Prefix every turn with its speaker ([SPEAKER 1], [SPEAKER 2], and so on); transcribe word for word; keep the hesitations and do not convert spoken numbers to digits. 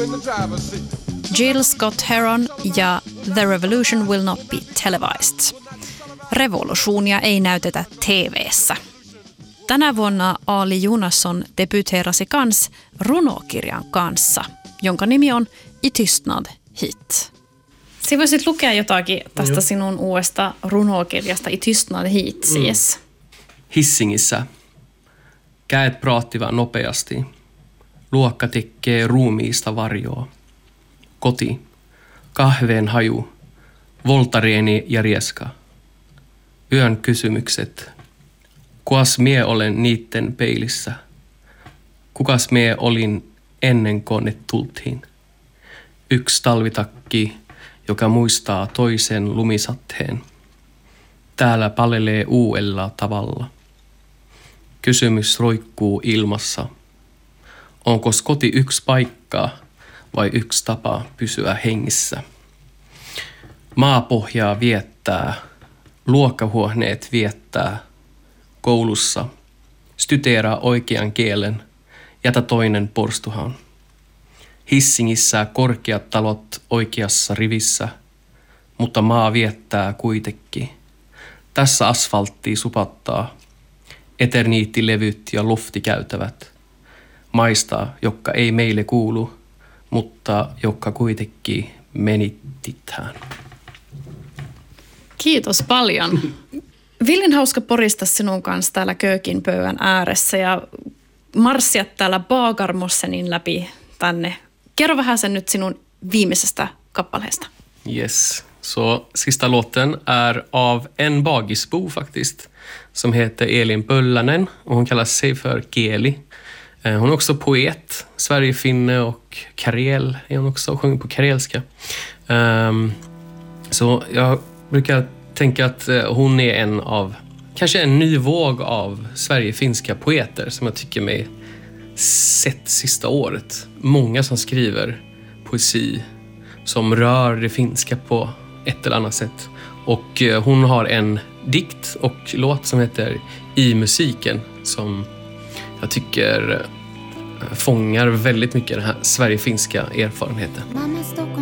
[SPEAKER 1] Jill Scott Heron ja The Revolution Will Not Be Televised. Revolutionia ei näytetä T V:ssä. Tänä vuonna Ali Junasson debuteerasi kans runokirjan kanssa, jonka nimi on I tystnad hit. Sä voisit lukea jotakin tästä sinun uudesta runokirjasta I tystnad hit siis. Mm.
[SPEAKER 2] Hissingissä. Käet praattivat nopeasti. Luokka tekee ruumiista varjoa. Koti. Kahveen haju. Voltareeni ja rieska. Yön kysymykset. Kuas mie olen niitten peilissä? Kukas mie olin ennen kuin ne tultiin? Yksi talvitakki, joka muistaa toisen lumisatteen. Täällä palelee uudella tavalla. Kysymys roikkuu ilmassa. Onko koti yksi paikka vai yksi tapa pysyä hengissä? Maapohjaa viettää, luokkahuoneet viettää. Koulussa styteeraa oikean kielen, jätä toinen porstuhaan. Hissingissä korkeat talot oikeassa rivissä, mutta maa viettää kuitenkin. Tässä asfaltti supattaa, eterniittilevyt ja loftikäytävät. Maista, jotka ei meille kuulu, mutta jotka kuitenkin menittitään.
[SPEAKER 1] Kiitos paljon. Villin hauska porista sinun kanssa täällä köökin pöydän ääressä ja marssia täällä Bagarmossenin läpi tänne. Kerro vähän sen nyt sinun viimeisestä kappaleesta.
[SPEAKER 2] Yes, så sista låten är av en bagisbo faktiskt som heter Elin Pöllanen och hon kallar sig för Keli. Hon är också poet, Sverigefinne och karel är hon också och sjunger på karelska. Um, så jag brukar tänka att hon är en av, kanske en ny våg av Sverigefinska poeter som jag tycker mig sett sista året. Många som skriver poesi som rör det finska på ett eller annat sätt. Och hon har en dikt och låt som heter I musiken som jag tycker fångar väldigt mycket den här Sverigefinska erfarenheten.